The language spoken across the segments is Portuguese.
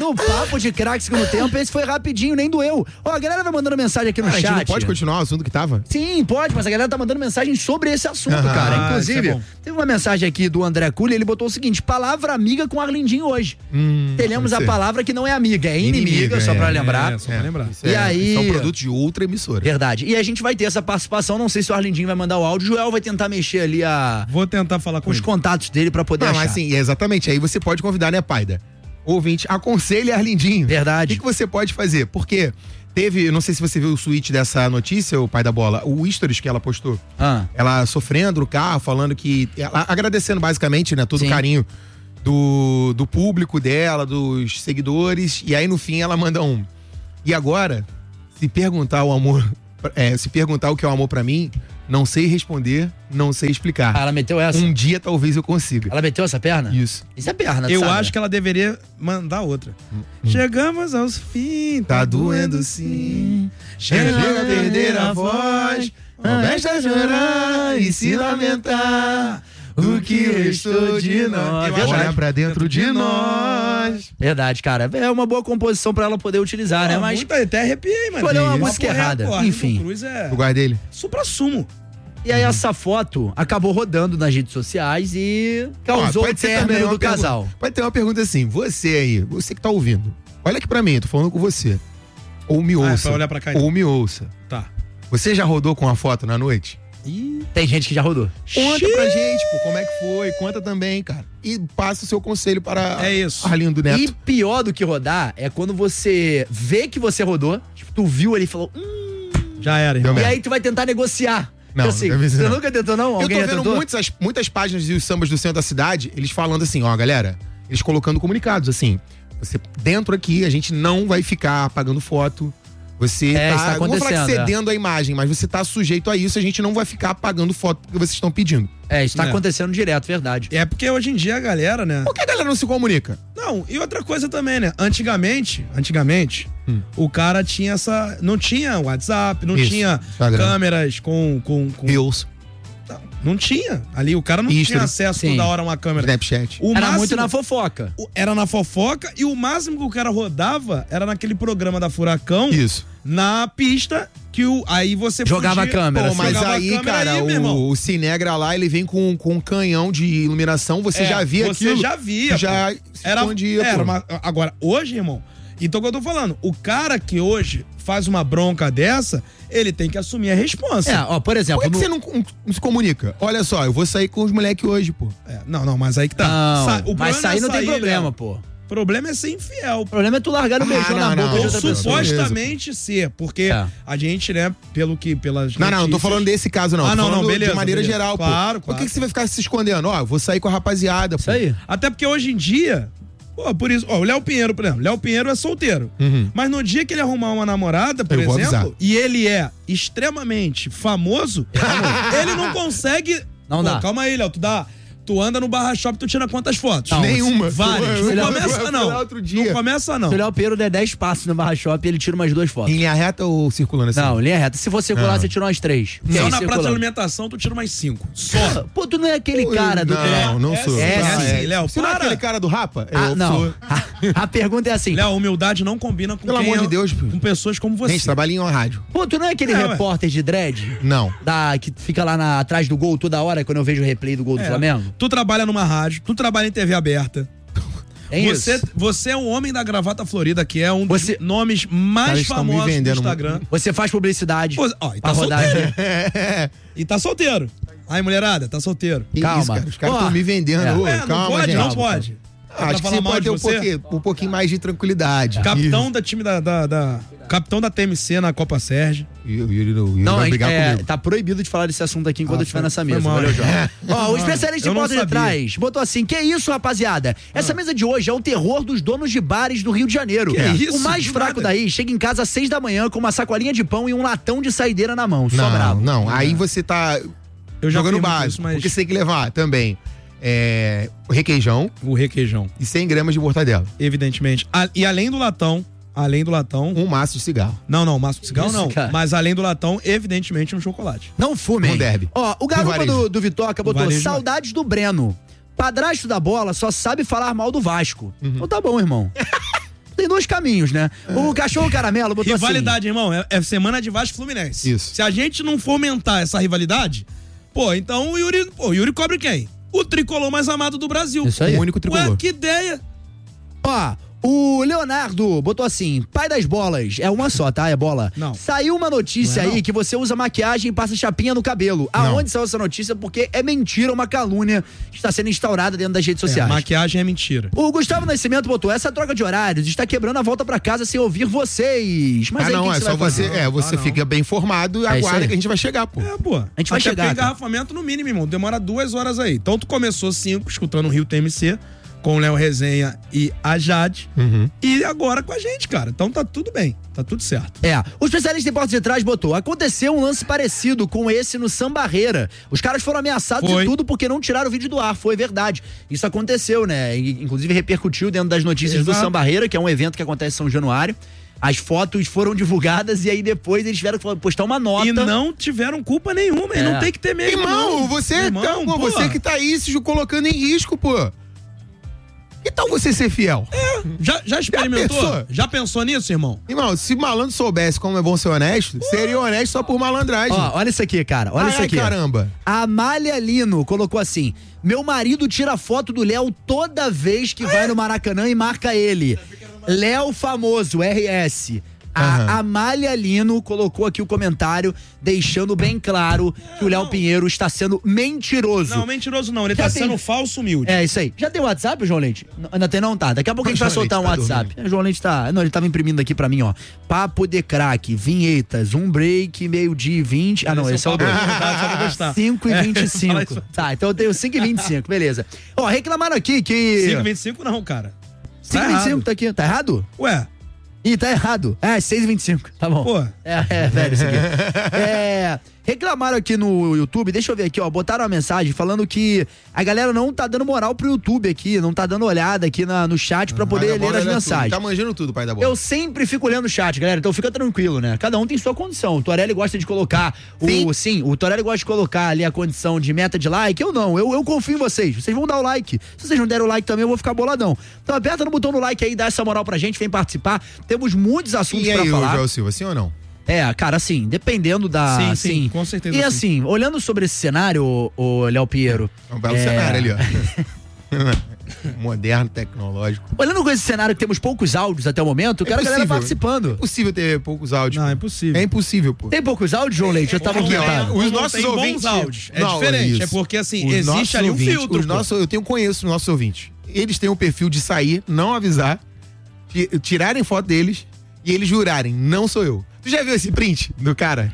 no Papo de Craque Segundo Tempo, esse foi rapidinho, nem doeu. Ó, a galera vai mandando mensagem aqui no chat. A gente não pode continuar o assunto que tava? Sim, pode, mas a galera tá mandando mensagem sobre esse assunto, cara. Inclusive, teve uma mensagem aqui do André Culi, ele botou o seguinte: palavra amiga com Arlindinho hoje. Teremos a palavra que não é amiga, é inimiga, só pra lembrar. Só pra lembrar. E aí... São produtos de outra emissora. Verdade. E a gente vai ter essa participação, não sei se o Arlindinho vai mandar o áudio, o Joel vai tentar mexer ali Vou tentar falar com os ele. contatos dele pra poder achar. Assim, exatamente, aí você pode convidar, né, Paida? Ouvinte, aconselhe Arlindinho. Verdade. O que você pode fazer? Porque teve, não sei se você viu o tweet dessa notícia, o pai da bola, o stories que ela postou. Ela sofrendo no carro, falando que, ela, agradecendo basicamente, né, todo o carinho do público dela, dos seguidores, e aí no fim ela manda um: e agora, se perguntar o que é o amor pra mim, não sei responder, não sei explicar. Ela meteu essa? Um dia talvez eu consiga. Ela meteu essa perna? Isso. Isso é perna, Eu sabe? acho que ela deveria mandar outra. Chegamos aos fins, tá doendo sim. Chega a perder a voz, começa a chorar e se lamentar. O que restou de nós? Olha pra dentro de nós. Verdade, cara. É uma boa composição pra ela poder utilizar, né? Mas até arrepiei, mano. escolheu uma música errada. Enfim. O lugar dele. Supra-sumo. E aí essa foto acabou rodando nas redes sociais e causou o término do casal. Pode ter uma pergunta assim: você aí, você que tá ouvindo, olha aqui pra mim, eu tô falando com você. Ou me ouça. Pra olhar pra cá, ou me ouça. Tá. Você já rodou com a foto na noite? Tem gente que já rodou. Conta pra gente, pô, como é que foi. Conta também, cara. E passa o seu conselho para Arlindo Neto. E pior do que rodar é quando você vê que você rodou, tipo, tu viu ali e falou, já era, irmão. E aí tu vai tentar negociar. Não, assim, não você nunca tentou, não? Alguém eu tô já vendo tentou? muitas páginas dos sambas do centro da cidade, eles falando assim, ó, galera, eles colocando comunicados, assim, você dentro aqui, a gente não vai ficar apagando foto. Você tá, não vou falar que cedendo a imagem, mas você tá sujeito a isso, a gente não vai ficar apagando foto porque vocês estão pedindo. Isso tá acontecendo direto, verdade. É porque hoje em dia a galera, né? Por que a galera não se comunica? Não, e outra coisa também, né? Antigamente, o cara tinha não tinha WhatsApp, não tinha câmeras com Reels. Não tinha. Ali o cara não tinha acesso toda hora a uma câmera. Snapchat. Era muito na fofoca. Era na fofoca e o máximo que o cara rodava era naquele programa da Furacão. Isso. Na pista que aí você jogava a câmera. Pô, mas aí, cara, o Cinegra lá, ele vem com um canhão de iluminação, você já via aquilo. Você já via. Já escondia. Agora, hoje, irmão, então o que eu tô falando, o cara que hoje faz uma bronca dessa, ele tem que assumir a responsa. Por exemplo... Por que você não se comunica? Olha só, eu vou sair com os moleques hoje, pô. Não, mas aí que tá. Mas sair não tem problema, pô. O problema é ser infiel. O problema é tu largar o beijão na boca de outra pessoa. Supostamente ser, porque a gente, né, pelas Não tô falando desse caso, não. Tô falando beleza, de maneira geral, claro, pô. Por que você vai ficar se escondendo? Ó, vou sair com a rapaziada, pô. Isso aí. Até porque hoje em dia... Pô, por isso, o Léo Pinheiro, por exemplo. Léo Pinheiro é solteiro. Mas no dia que ele arrumar uma namorada, por exemplo, e ele é extremamente famoso, ele não consegue... Não dá. Calma aí, Léo, tu anda no Barra Shop, tu tira quantas fotos? Nenhuma. Várias. Não começa, não. Não começa, não. Se o Léo Pinheiro der 10 passos no Barra Shop, ele tira umas 2 fotos. Em linha reta ou circulando assim? Não, linha reta. Se você circular, você tira umas 3. Só na praça de alimentação, tu tira umas 5. Só. Pô, tu não é aquele cara do... Não sou. Sim, Léo, você não é aquele cara do Rapa? Não. A pergunta é assim... Léo, humildade não combina com Pelo amor de Deus, com pessoas como você. Gente, trabalha em uma rádio. Pô, tu não é aquele repórter de dread? Não. Que fica lá atrás do gol toda hora, quando eu vejo o replay do gol do Flamengo? Tu trabalha numa rádio, tu trabalha em TV aberta. Você é o homem da gravata florida, que é um dos nomes mais famosos do Instagram. Você faz publicidade. E tá solteiro. E tá solteiro. Aí, mulherada, tá solteiro. Calma. Isso, cara. Os caras estão me vendendo. Calma, gente. Não pode. Acho que você pode ter um pouquinho mais de tranquilidade. Capitão da time capitão da TMC na Copa Sérgio. Não, tá proibido de falar desse assunto aqui enquanto eu estiver nessa mesa. Valeu, João. O especialista de porta de trás botou assim: que isso, rapaziada? Essa mesa de hoje é o terror dos donos de bares do Rio de Janeiro. O mais fraco daí chega em casa às 6 da manhã com uma sacolinha de pão e um latão de saideira na mão. Só bravo. Não, aí você tá jogando básico, porque você tem que levar também o requeijão. E 100 gramas de mortadela. Evidentemente. E além do latão, um maço de cigarro. Não, maço de cigarro não. Cara. Mas além do latão, evidentemente um chocolate. Não fumem. Um derby. O garoto do Vitoca botou saudades do Breno. Padrasto da bola só sabe falar mal do Vasco. Então tá bom, irmão. Não tem tem dois caminhos, né? O Cachorro Caramelo botou rivalidade, irmão, é semana de Vasco Fluminense. Isso. Se a gente não fomentar essa rivalidade, então o Yuri cobre quem? O tricolor mais amado do Brasil. Isso aí. O único tricolor. Ué, que ideia. Ó, o Leonardo botou assim, pai das bolas, é uma só, tá? É bola. Não. Saiu uma notícia aí que você usa maquiagem e passa chapinha no cabelo. Aonde saiu essa notícia? Porque é mentira, uma calúnia que está sendo instaurada dentro das redes sociais. Maquiagem é mentira. O Gustavo Nascimento botou, essa troca de horários está quebrando a volta pra casa sem ouvir vocês. Mas aí, não, é só você, você fica bem informado e aguarda que a gente vai chegar, pô. A gente vai chegar. Tem engarrafamento no mínimo, irmão, demora 2 horas aí. Então tu começou 5, escutando o Rio TMC, com o Léo Resenha e a Jade. E agora com a gente, cara. Então tá tudo bem, tá tudo certo. O especialista em porta de trás botou, aconteceu um lance parecido com esse no Sambarreira. Os caras foram ameaçados e tudo porque não tiraram o vídeo do ar, foi verdade. Isso aconteceu, né? Inclusive repercutiu dentro das notícias do Sambarreira, que é um evento que acontece em São Januário. As fotos foram divulgadas e aí depois eles tiveram que postar uma nota. E não tiveram culpa nenhuma, e não tem que ter medo. Irmão, você que tá aí se colocando em risco, pô. Que tal você ser fiel? Já experimentou? Já pensou nisso, irmão? Irmão, se malandro soubesse como é bom ser honesto, seria honesto só por malandragem. Ó, olha isso aqui, cara. Olha isso aqui. Caramba. A Amália Lino colocou assim: meu marido tira foto do Léo toda vez que vai no Maracanã e marca ele. Léo Famoso, RS. A Amália Lino colocou aqui o comentário deixando bem claro que o Léo Pinheiro está sendo mentiroso. Não, mentiroso não, ele tá sendo falso humilde. É, isso aí. Já tem WhatsApp, João Leite? Ainda tem não? Tá. Daqui a pouco a gente vai soltar um WhatsApp. O João Leite tá... Não, ele tava imprimindo aqui pra mim, ó. Papo de craque, vinhetas, um break, meio-dia e 20. Ah, não, esse é o 2. 5h25. Tá, então eu tenho 5h25, beleza. Ó, reclamaram aqui que... 5h25 não, cara. 5h25 tá aqui. Tá errado? Ué. Ih, tá errado. 6h25. Tá bom. Pô. Velho, isso aqui. Reclamaram aqui no YouTube, deixa eu ver aqui, ó. Botaram uma mensagem falando que a galera não tá dando moral pro YouTube aqui, não tá dando olhada aqui no chat pra poder ler as mensagens. Tá manjando tudo, pai da bola. Eu sempre fico olhando o chat, galera, então fica tranquilo, né? Cada um tem sua condição. O Torelli gosta de colocar o Torelli gosta de colocar ali a condição de meta de like. Eu não, eu confio em vocês. Vocês vão dar o like. Se vocês não derem o like também, eu vou ficar boladão. Então aperta no botão do like aí, dá essa moral pra gente, vem participar. Temos muitos assuntos pra falar. E aí, Joel Silva, sim ou não? Cara, assim, dependendo da... Sim, com certeza. E assim, olhando sobre esse cenário, o Léo Pinheiro... É um belo cenário ali, ó. Moderno, tecnológico. Olhando com esse cenário que temos poucos áudios até o momento, eu quero a galera participando. É impossível ter poucos áudios. Não, é impossível. É impossível, pô. Tem poucos áudios, João Leite? Eu tava comentando. Os nossos ouvintes... áudios. É diferente, é porque assim, existe ali um filtro. Eu conheço os nossos ouvintes. Eles têm o perfil de sair, não avisar, tirarem foto deles e eles jurarem, não sou eu. Tu já viu esse print do cara?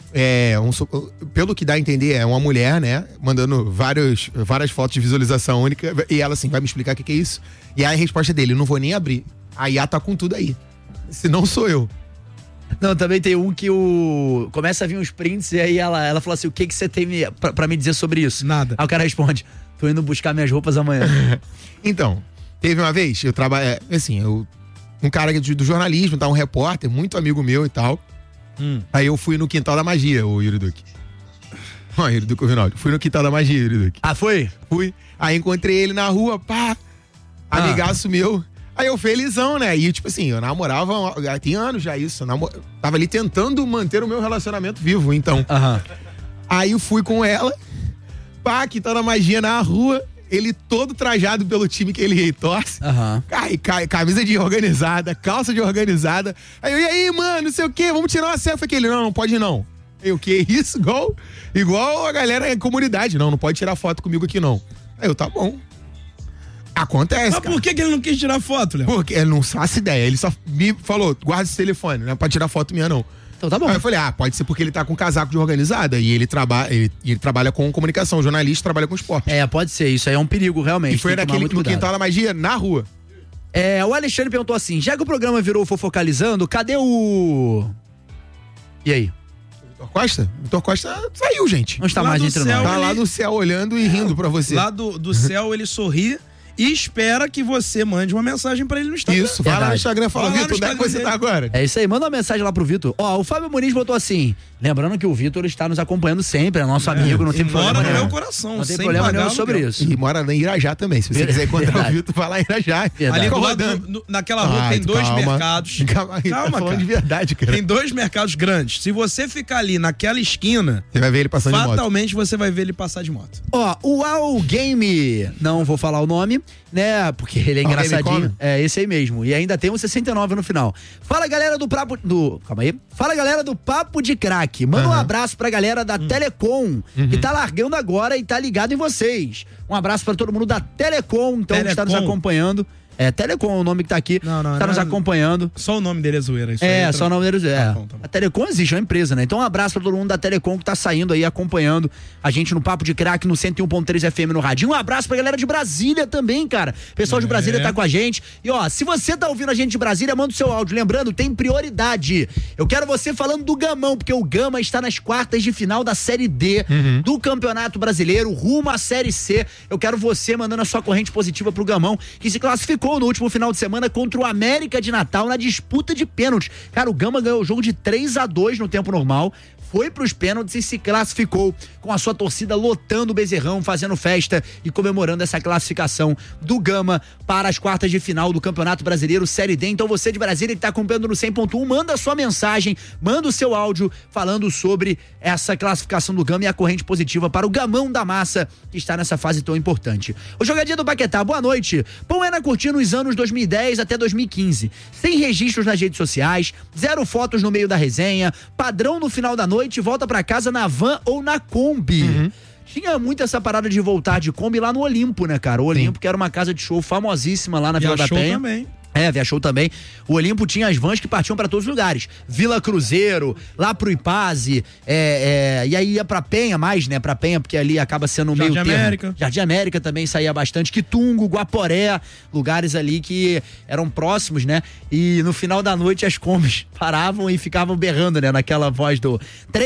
Pelo que dá a entender, é uma mulher, né? Mandando várias fotos de visualização única. E ela assim, vai me explicar o que é isso? E aí a resposta dele, eu não vou nem abrir. A IA tá com tudo aí. Se não sou eu. Não, também tem um que começa a vir uns prints e aí ela fala assim, o que você tem pra me dizer sobre isso? Nada. Aí o cara responde, tô indo buscar minhas roupas amanhã. Então, teve uma vez, eu trabalho, um cara do jornalismo, tá, um repórter, muito amigo meu e tal. Aí eu fui no Quintal da Magia, o Yuri Duque. Ó, Yuri Duque, o Rinaldo. Fui no Quintal da Magia, Yuri Duque. Ah, foi? Fui. Aí encontrei ele na rua, pá. Amigaço meu. Aí eu felizão, né? E tipo assim, eu namorava, tem anos já isso. Tava ali tentando manter o meu relacionamento vivo, então. Aí eu fui com ela, pá, Quintal da Magia na rua. Ele todo trajado pelo time que ele torce. Camisa de organizada, calça de organizada. Aí eu, e aí, mano, não sei o quê, vamos tirar uma selfie aqui. Ele, não pode não. Eu, que isso? Igual a galera em comunidade. Não pode tirar foto comigo aqui não. Aí eu, tá bom. Acontece, Mas por que ele não quis tirar foto, Léo? Porque ele não faço ideia. Ele só me falou, guarda esse telefone, não é pra tirar foto minha não. Então tá bom. Aí eu falei, pode ser porque ele tá com casaco de organizada e ele trabalha com comunicação, jornalista, trabalha com esporte. Pode ser, isso aí é um perigo realmente. E foi no Quintal da Magia, na rua. O Alexandre perguntou assim, já que o programa virou Fofocalizando, cadê o... E aí? Vitor Costa? Vitor Costa saiu, gente. Não está mais entre nós. Tá lá no céu olhando e rindo pra você. Lá do céu ele sorri e espera que você mande uma mensagem pra ele no Instagram. Isso, vai lá no Instagram e fala, Vitor, onde é que você tá agora? É isso aí, manda uma mensagem lá pro Vitor. Ó, o Fábio Muniz botou assim, lembrando que o Vitor está nos acompanhando sempre, é nosso amigo, não tem problema nenhum. Mora no meu coração, não tem problema nenhum sobre isso. E mora em Irajá também, se você quiser encontrar o Vitor, vai lá em Irajá. Ali do lado, naquela rua tem dois mercados. Calma, cara. De verdade, cara. Tem 2 mercados grandes. Se você ficar ali naquela esquina, você vai ver ele passando de moto. Fatalmente você vai ver ele passar de moto. Ó, o All Game, não vou falar o nome, né? Porque ele é engraçadinho. É esse aí mesmo. E ainda tem um 69 no final. Fala, galera do Papo. Calma aí. Fala, galera do Papo de Crack. Manda um abraço pra galera da Telecom, que tá largando agora e tá ligado em vocês. Um abraço pra todo mundo da Telecom, então, que está nos acompanhando. É, Telecom é o nome que tá aqui, tá nos acompanhando. Só o nome dele é zoeira. Isso só o nome dele é zoeira. Tá bom. A Telecom existe, é uma empresa, né? Então um abraço pra todo mundo da Telecom que tá saindo aí, acompanhando a gente no Papo de Crack, no 101.3 FM no rádio. Um abraço pra galera de Brasília também, cara. O pessoal de Brasília tá com a gente. E ó, se você tá ouvindo a gente de Brasília, manda o seu áudio. Lembrando, tem prioridade. Eu quero você falando do Gamão, porque o Gama está nas quartas de final da Série D do Campeonato Brasileiro, rumo à Série C. Eu quero você mandando a sua corrente positiva pro Gamão, que se classificou no último final de semana contra o América de Natal na disputa de pênaltis. Cara, o Gama ganhou o jogo de 3-2 no tempo normal, foi pros pênaltis e se classificou com a sua torcida lotando o Bezerrão, fazendo festa e comemorando essa classificação do Gama para as quartas de final do Campeonato Brasileiro Série D. Então você de Brasília que tá acompanhando no 100.1, manda a sua mensagem, manda o seu áudio falando sobre essa classificação do Gama e a corrente positiva para o Gamão da Massa, que está nessa fase tão importante. O Jogadinha do Paquetá, boa noite. Poena curtindo os anos 2010 até 2015, sem registros nas redes sociais, 0 fotos no meio da resenha, padrão no final da noite, volta pra casa na van ou na Kombi. Tinha muito essa parada de voltar de Kombi lá no Olimpo, né, cara? O Olimpo, que era uma casa de show famosíssima lá na Vila da Penha. Também. Via Show também. O Olimpo tinha as vans que partiam pra todos os lugares. Vila Cruzeiro, lá pro Ipaze, e aí ia pra Penha mais, né? Pra Penha, porque ali acaba sendo o meio termo. Jardim América também saía bastante. Quitungo, Guaporé, lugares ali que eram próximos, né? E no final da noite as combis paravam e ficavam berrando, né? Naquela voz do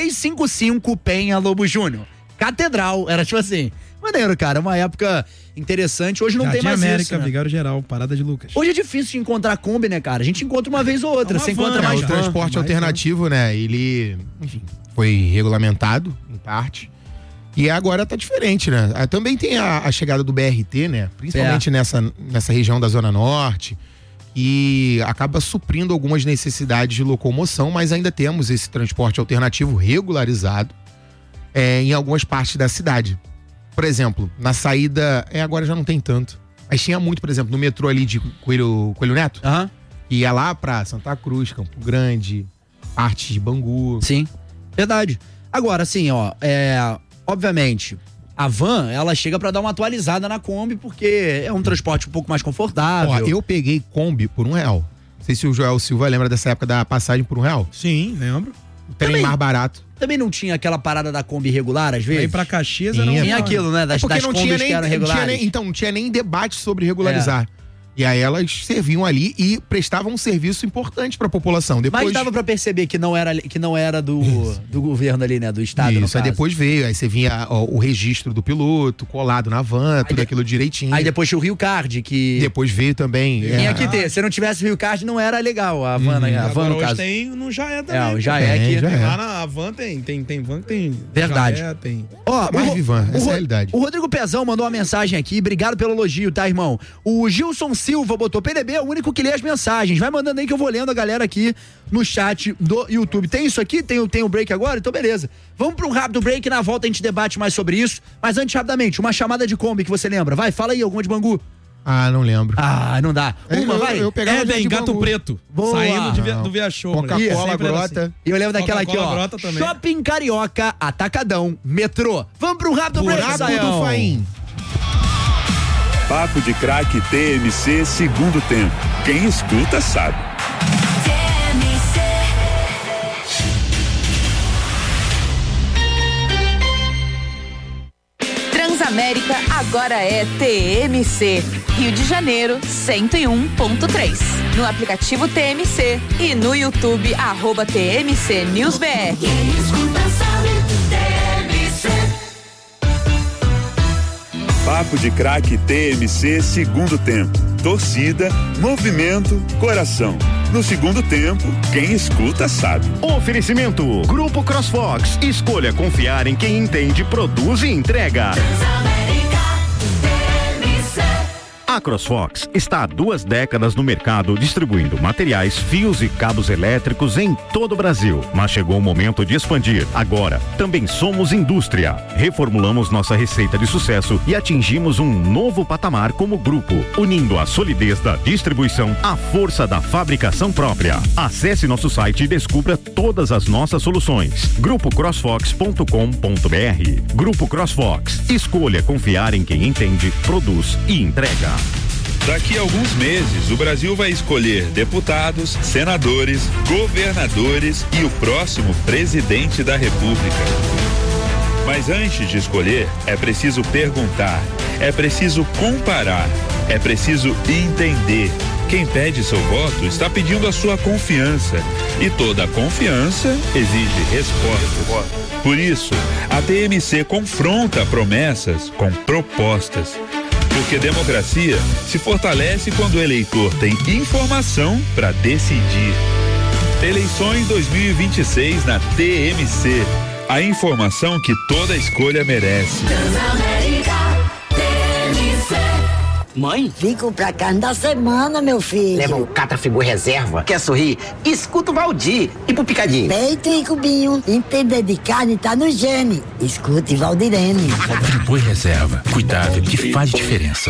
355 Penha Lobo Júnior. Catedral, era tipo assim. Maneiro, cara, uma época interessante. Hoje não tem mais América, isso, né? Vigário Geral, Parada de Lucas. Hoje é difícil de encontrar Kombi, né, cara? A gente encontra uma vez ou outra, você encontra mais o transporte alternativo, né? Ele, enfim, foi regulamentado, em parte. E agora tá diferente, né? Também tem a chegada do BRT, né? Principalmente nessa região da Zona Norte. E acaba suprindo algumas necessidades de locomoção, mas ainda temos esse transporte alternativo regularizado em algumas partes da cidade. Por exemplo, na saída, agora já não tem tanto. Mas tinha muito, por exemplo, no metrô ali de Coelho Neto. Ia lá pra Santa Cruz, Campo Grande, parte de Bangu. Sim, verdade. Agora, assim, ó, obviamente, a van, ela chega pra dar uma atualizada na Kombi, porque é um transporte um pouco mais confortável. Ó, eu peguei Kombi por R$1. Não sei se o Joel Silva lembra dessa época da passagem por R$1. Sim, lembro. O trem mais barato. Também não tinha aquela parada da Kombi regular, às vezes? Aí pra Caxias tinha aquilo, né? Das porque não Kombis tinha nem, que eram regulares. Então, não tinha nem debate sobre regularizar. E aí elas serviam ali e prestavam um serviço importante pra população. Depois... Mas dava pra perceber que não era do governo ali, né? Do estado, isso, aí depois veio, aí você vinha o registro do piloto, colado na van, tudo aquilo direitinho. Aí depois tinha o Rio Card, que... Depois veio também... Tinha que ter, se não tivesse o Rio Card não era legal a van, a van no caso. Tem no Jaé também. O Jaé que... Lá na van tem van que tem... Verdade. Jaé, tem... Ó, mais Vivan, essa é a realidade. O Rodrigo Pezão mandou uma mensagem aqui, obrigado pelo elogio, tá, irmão? O Gilson Silva botou, PDB é o único que lê as mensagens, vai mandando aí que eu vou lendo a galera aqui no chat do YouTube. Tem isso aqui? Tem o break agora? Então beleza. Vamos para um rápido break, na volta a gente debate mais sobre isso, mas antes, rapidamente, uma chamada de Kombi que você lembra, vai, fala aí, alguma de Bangu. Não lembro. Não dá. Vai. Eu pegava bem, Gato Bangu. Preto. Boa. Saindo do Via Show. Coca-Cola, Grota. Assim. E eu lembro daquela aqui, ó. Shopping Carioca, Atacadão, Metrô. Vamos para um rápido break, do Faim. Papo de Crack TMC, segundo tempo. Quem escuta sabe. Transamérica agora é TMC. Rio de Janeiro, 101.3. No aplicativo TMC e no YouTube, @TMC News BR. Papo de Craque TMC segundo tempo. Torcida, movimento, coração. No segundo tempo, quem escuta sabe. Oferecimento: Grupo CrossFox. Escolha confiar em quem entende, produz e entrega. A CrossFox está há 2 décadas no mercado distribuindo materiais, fios e cabos elétricos em todo o Brasil. Mas chegou o momento de expandir. Agora, também somos indústria. Reformulamos nossa receita de sucesso e atingimos um novo patamar como grupo, unindo a solidez da distribuição à força da fabricação própria. Acesse nosso site e descubra todas as nossas soluções. GrupoCrossFox.com.br. Grupo CrossFox. Escolha confiar em quem entende, produz e entrega. Daqui a alguns meses, o Brasil vai escolher deputados, senadores, governadores e o próximo presidente da República. Mas antes de escolher, é preciso perguntar, é preciso comparar, é preciso entender. Quem pede seu voto está pedindo a sua confiança. E toda confiança exige respostas. Por isso, a TMC confronta promessas com propostas. Porque democracia se fortalece quando o eleitor tem informação para decidir. Eleições 2026 na TMC. A informação que toda escolha merece. Mãe? Fico pra cada semana, meu filho. Leva um Catrafigur reserva. Quer sorrir? Escuta o Valdir. E pro Picadinho? Peito e cubinho. Entender de carne tá no gene. Escute Valdirene. Catrafigur reserva. Cuidado que faz diferença.